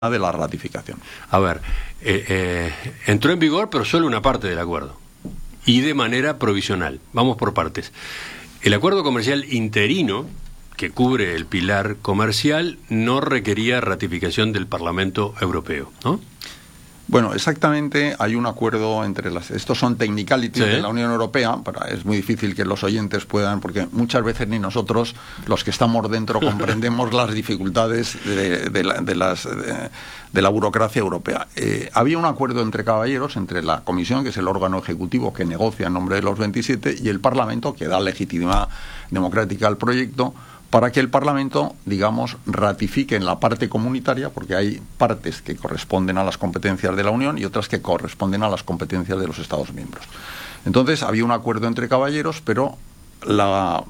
de la ratificación. A ver, entró en vigor, pero solo una parte del acuerdo, y de manera provisional. Vamos por partes. El acuerdo comercial interino, que cubre el pilar comercial, no requería ratificación del Parlamento Europeo, ¿no? Bueno, exactamente, hay un acuerdo entre estos son technicalities de la Unión Europea, es muy difícil que los oyentes puedan, porque muchas veces ni nosotros, los que estamos dentro, comprendemos las dificultades de la burocracia europea. Había un acuerdo entre caballeros, entre la Comisión, que es el órgano ejecutivo que negocia en nombre de los 27, y el Parlamento, que da legitimidad democrática al proyecto, para que el Parlamento, digamos, ratifique en la parte comunitaria, porque hay partes que corresponden a las competencias de la Unión y otras que corresponden a las competencias de los Estados miembros. Entonces, había un acuerdo entre caballeros, pero la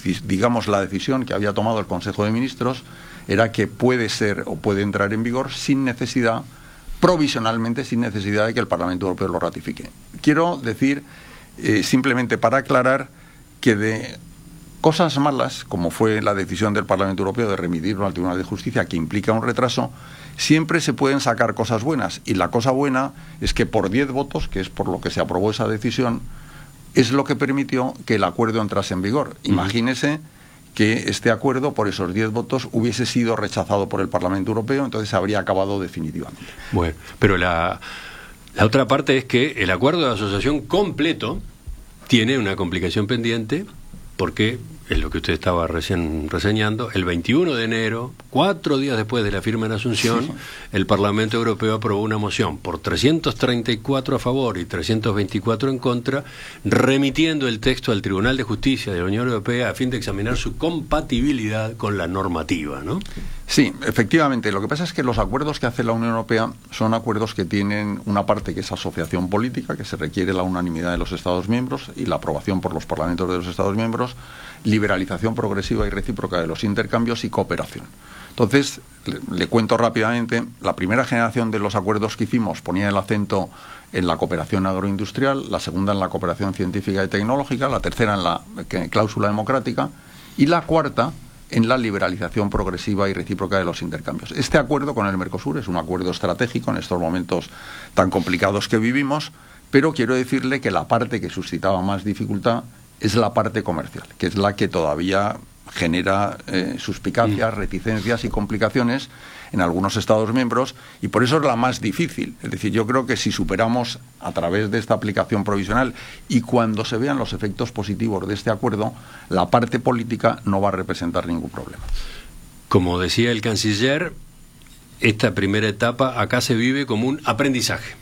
decisión que había tomado el Consejo de Ministros era que puede ser o puede entrar en vigor sin necesidad, provisionalmente, sin necesidad de que el Parlamento Europeo lo ratifique. Quiero decir, simplemente para aclarar, que de cosas malas, como fue la decisión del Parlamento Europeo de remitirlo al Tribunal de Justicia, que implica un retraso, siempre se pueden sacar cosas buenas. Y la cosa buena es que por 10 votos, que es por lo que se aprobó esa decisión, es lo que permitió que el acuerdo entrase en vigor. Imagínese que este acuerdo, por esos 10 votos, hubiese sido rechazado por el Parlamento Europeo, entonces se habría acabado definitivamente. Bueno, pero la otra parte es que el acuerdo de asociación completo tiene una complicación pendiente, porque es lo que usted estaba recién reseñando. El 21 de enero, 4 días después de la firma en Asunción, el Parlamento Europeo aprobó una moción por 334 a favor y 324 en contra, remitiendo el texto al Tribunal de Justicia de la Unión Europea a fin de examinar su compatibilidad con la normativa, ¿no? Sí, efectivamente. Lo que pasa es que los acuerdos que hace la Unión Europea son acuerdos que tienen una parte que es asociación política, que se requiere la unanimidad de los Estados miembros y la aprobación por los parlamentos de los Estados miembros, liberalización progresiva y recíproca de los intercambios y cooperación. Entonces, le cuento rápidamente, la primera generación de los acuerdos que hicimos ponía el acento en la cooperación agroindustrial, la segunda en la cooperación científica y tecnológica, la tercera en la cláusula democrática y la cuarta en la liberalización progresiva y recíproca de los intercambios. Este acuerdo con el Mercosur es un acuerdo estratégico en estos momentos tan complicados que vivimos, pero quiero decirle que la parte que suscitaba más dificultad es la parte comercial, que es la que todavía genera suspicacias, reticencias y complicaciones en algunos Estados miembros, y por eso es la más difícil. Es decir, yo creo que si superamos a través de esta aplicación provisional y cuando se vean los efectos positivos de este acuerdo, la parte política no va a representar ningún problema. Como decía el canciller, esta primera etapa acá se vive como un aprendizaje.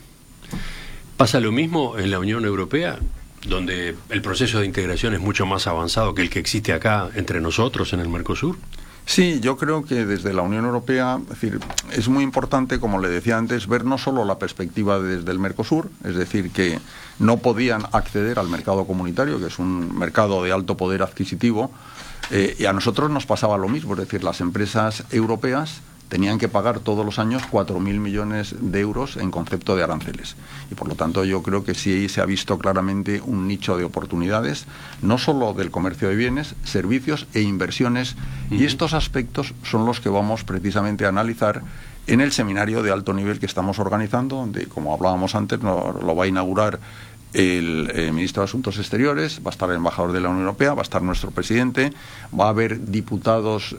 ¿Pasa lo mismo en la Unión Europea, donde el proceso de integración es mucho más avanzado que el que existe acá entre nosotros en el Mercosur? Sí, yo creo que desde la Unión Europea, es decir, es muy importante, como le decía antes, ver no solo la perspectiva desde el Mercosur, es decir, que no podían acceder al mercado comunitario, que es un mercado de alto poder adquisitivo, y a nosotros nos pasaba lo mismo, es decir, las empresas europeas tenían que pagar todos los años 4.000 millones de euros en concepto de aranceles. Y por lo tanto yo creo que sí se ha visto claramente un nicho de oportunidades, no solo del comercio de bienes, servicios e inversiones, y estos aspectos son los que vamos precisamente a analizar en el seminario de alto nivel que estamos organizando, donde, como hablábamos antes, lo va a inaugurar el ministro de Asuntos Exteriores, va a estar el embajador de la Unión Europea, va a estar nuestro presidente, va a haber diputados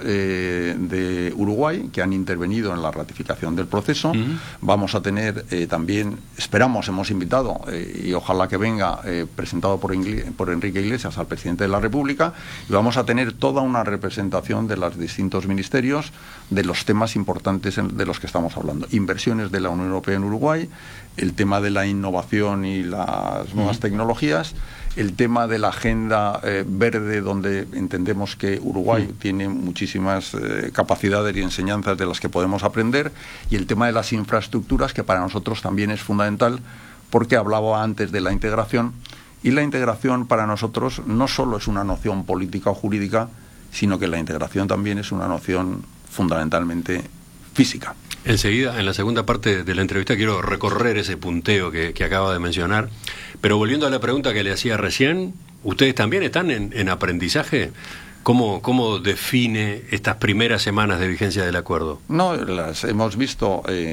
de Uruguay que han intervenido en la ratificación del proceso, vamos a tener también, hemos invitado, y ojalá que venga, presentado por Enrique Iglesias al presidente de la República, y vamos a tener toda una representación de los distintos ministerios de los temas importantes de los que estamos hablando. Inversiones de la Unión Europea en Uruguay, el tema de la innovación y las nuevas tecnologías, el tema de la agenda verde, donde entendemos que Uruguay tiene muchísimas capacidades y enseñanzas de las que podemos aprender, y el tema de las infraestructuras, que para nosotros también es fundamental, porque hablaba antes de la integración, y la integración para nosotros no solo es una noción política o jurídica, sino que la integración también es una noción fundamentalmente física. Enseguida, en la segunda parte de la entrevista, quiero recorrer ese punteo que acaba de mencionar. Pero volviendo a la pregunta que le hacía recién, ¿ustedes también están en aprendizaje? ¿Cómo define estas primeras semanas de vigencia del acuerdo? No, las hemos visto